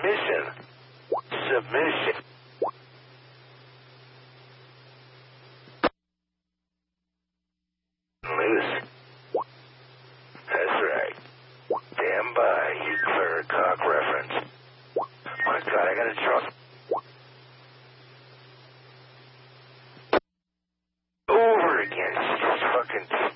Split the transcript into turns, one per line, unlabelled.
Submission. Submission. Loose. That's right. Stand by, you clear cock reference. My God, I gotta drop. Over again. She's fucking